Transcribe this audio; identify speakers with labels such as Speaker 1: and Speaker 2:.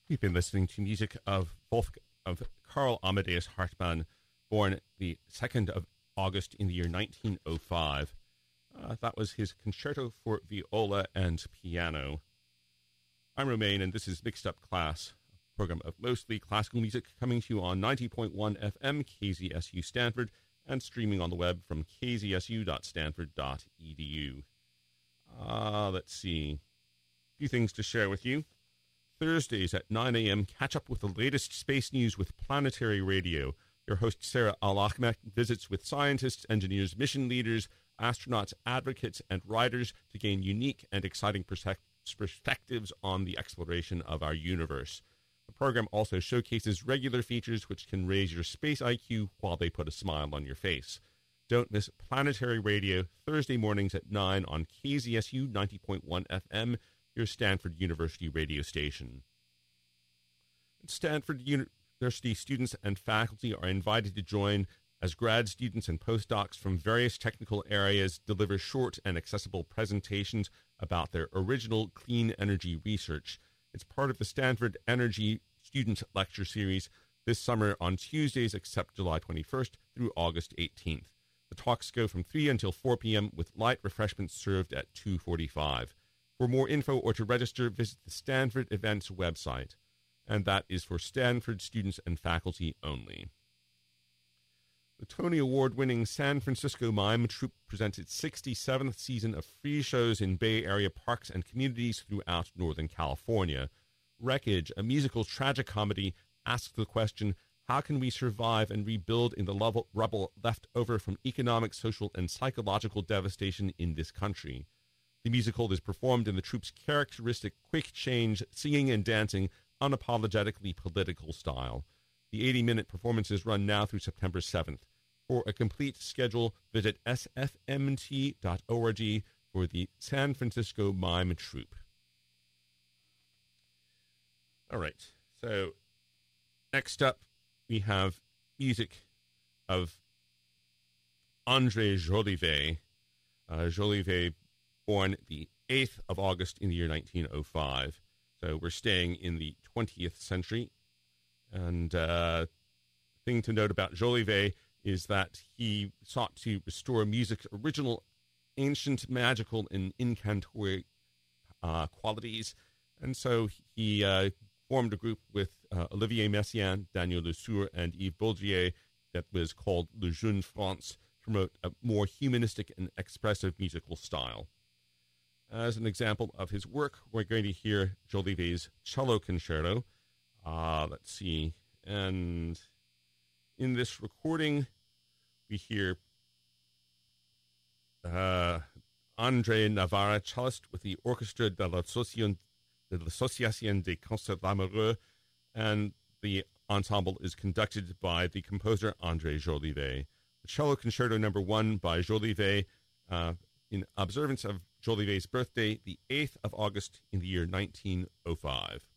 Speaker 1: We've been listening to music of Karl Amadeus Hartmann, born the 2nd of August in the year 1905. That was his Concerto for Viola and Piano. I'm Romain, and this is Mixed Up Class, a program of mostly classical music coming to you on 90.1 FM KZSU Stanford and streaming on the web from kzsu.stanford.edu. Let's see. A few things to share with you. Thursdays at 9 a.m., catch up with the latest space news with Planetary Radio. Your host, Sarah Al-Ahmed, visits with scientists, engineers, mission leaders, astronauts, advocates, and writers to gain unique and exciting perspectives on the exploration of our universe. The program also showcases regular features which can raise your space IQ while they put a smile on your face. Don't miss Planetary Radio, Thursday mornings at 9 on KZSU 90.1 FM, your Stanford University radio station. Stanford University students and faculty are invited to join as grad students and postdocs from various technical areas deliver short and accessible presentations about their original clean energy research. It's part of the Stanford Energy Student Lecture Series this summer on Tuesdays except July 21st through August 18th. The talks go from 3 until 4 p.m. with light refreshments served at 2:45. For more info or to register, visit the Stanford Events website, and that is for Stanford students and faculty only. The Tony Award-winning San Francisco Mime Troupe presents its 67th season of free shows in Bay Area parks and communities throughout Northern California. Wreckage, a musical tragicomedy, asks the question, how can we survive and rebuild in the rubble left over from economic, social, and psychological devastation in this country? The musical is performed in the troupe's characteristic quick-change, singing and dancing, unapologetically political style. The 80-minute performances run now through September 7th. For a complete schedule, visit sfmt.org for the San Francisco Mime Troupe. All right, so next up, we have music of André Jolivet. Jolivet, born the 8th of August in the year 1905. So we're staying in the 20th century. And thing to note about Jolivet is that he sought to restore music's original ancient, magical, and incantory qualities. And so he formed a group with Olivier Messiaen, Daniel Lesueur, and Yves Baudrier that was called Le Jeune France to promote a more humanistic and expressive musical style. As an example of his work, we're going to hear Jolivet's Cello Concerto. Let's see. And in this recording, we hear André Navarre, cellist with the Orchestre de l'Association des Concerts Lamoureux, and the ensemble is conducted by the composer André Jolivet. The Cello Concerto No. 1 by Jolivet, in observance of Jolivet's birthday, the 8th of August in the year 1905.